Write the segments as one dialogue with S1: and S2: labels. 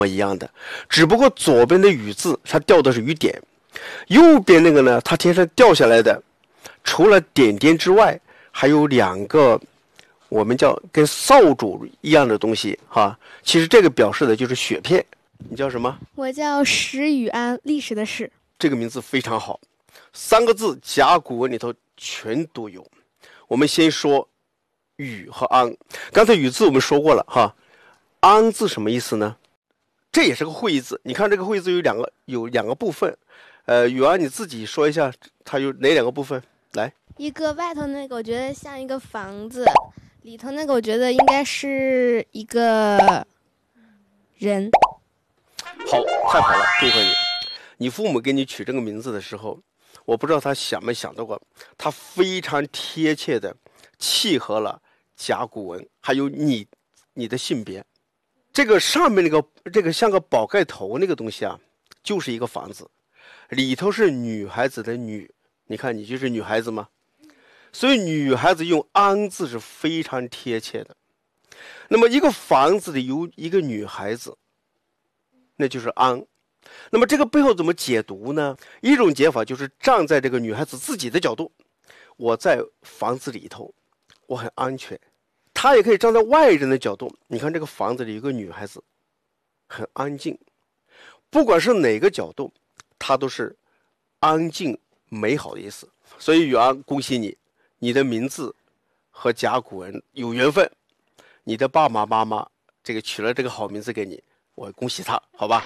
S1: 一样的，只不过左边的雨字它掉的是雨点，右边那个呢，它天上掉下来的，除了点点之外，还有两个我们叫跟扫帚一样的东西哈。其实这个表示的就是雪片。你叫什么？
S2: 我叫石宇安，历史的史。
S1: 这个名字非常好，3个字甲骨文里头全都有。我们先说禹和安。刚才禹字我们说过了哈，安字什么意思呢？这也是个会意字。你看这个会意字有两个部分，禹安你自己说一下，它有哪两个部分？来，
S2: 一个外头那个我觉得像一个房子，里头那个我觉得应该是一个人。
S1: 好，太好了，祝贺你！你父母给你取这个名字的时候，我不知道他想没想到过，他非常贴切的契合了甲骨文，还有你的性别。这个上面这个像个宝盖头那个东西啊，就是一个房子，里头是女孩子的女，你看你就是女孩子吗？所以女孩子用安字是非常贴切的。那么一个房子里有一个女孩子，那就是安。那么这个背后怎么解读呢？一种解法就是站在这个女孩子自己的角度，我在房子里头，我很安全。她也可以站在外人的角度，你看这个房子里有个女孩子，很安静。不管是哪个角度，它都是安静美好的意思。所以禹安，恭喜你，你的名字和甲骨文有缘分，你的爸爸妈妈这个取了这个好名字给你，我恭喜他，好吧？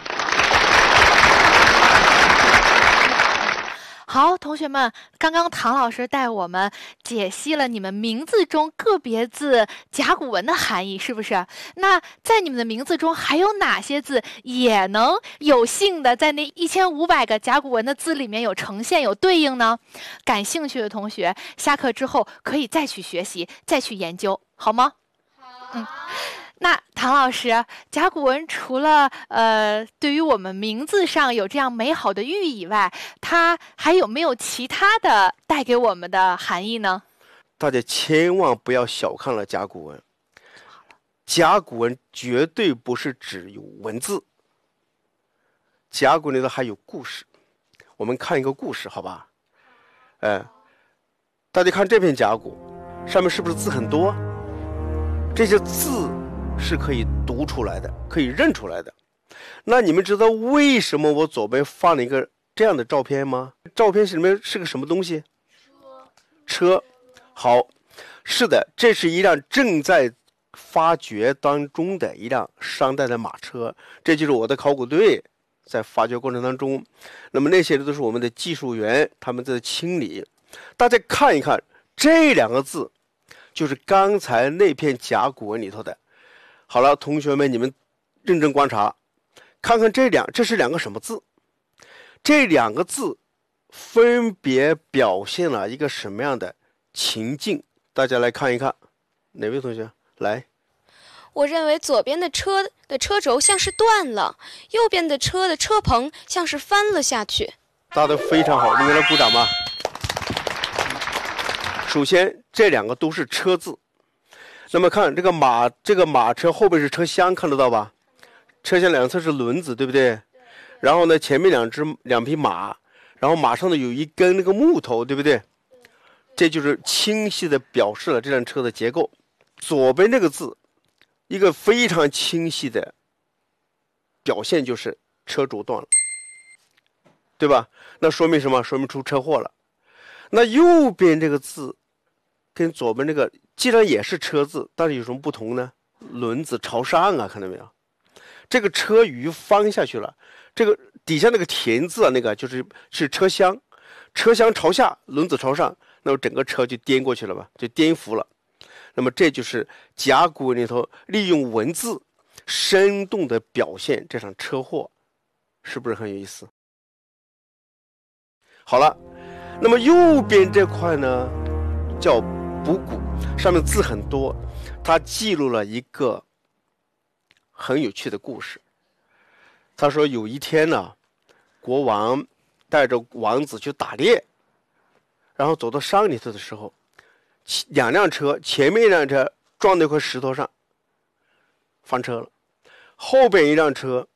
S3: 好，同学们，刚刚唐老师带我们解析了你们名字中个别字甲骨文的含义，是不是？那在你们的名字中还有哪些字也能有幸的在那1500个甲骨文的字里面有呈现、有对应呢？感兴趣的同学，下课之后可以再去学习、再去研究，好吗？好。那唐老师，甲骨文除了对于我们名字上有这样美好的寓意以外，它还有没有其他的带给我们的含义呢？
S1: 大家千万不要小看了甲骨文。甲骨文绝对不是只有文字，甲骨文里头还有故事。我们看一个故事，好吧？大家看这片甲骨，上面是不是字很多？这些字是可以读出来的，可以认出来的。那你们知道为什么我左边放了一个这样的照片吗？照片里面是个什么东西？车。好，是的，这是一辆正在发掘当中的一辆商代的马车，这就是我的考古队在发掘过程当中。那么那些都是我们的技术员，他们在清理。大家看一看这两个字，就是刚才那篇甲骨文里头的。好了，同学们，你们认真观察，看看这是两个什么字？这两个字分别表现了一个什么样的情境？大家来看一看，哪位同学来？
S4: 我认为左边的车的车轴像是断了，右边的车的车棚像是翻了下去。
S1: 答得非常好，你们来鼓掌吧。首先，这两个都是车字。那么看这个马车后边是车厢，看得到吧？车厢两侧是轮子，对不对？然后呢，前面两匹马，然后马上呢有一根那个木头，对不对？这就是清晰的表示了这辆车的结构。左边这个字，一个非常清晰的表现就是车轴断了，对吧？那说明什么？说明出车祸了。那右边这个字跟左边这个既然也是车字，但是有什么不同呢？轮子朝上啊，看到没有？这个车鱼翻下去了，这个底下那个田字啊，那个是车厢，车厢朝下，轮子朝上，那么整个车就颠过去了吧，就颠覆了。那么这就是甲骨文里头利用文字生动的表现这场车祸，是不是很有意思？好了，那么右边这块呢叫卜骨，上面字很多，它记录了一个很有趣的故事。他说有一天呢，国王带着王子去打猎，然后走到山里头的时候，两辆车，前面一辆车撞那块石头上翻车了，后边一辆车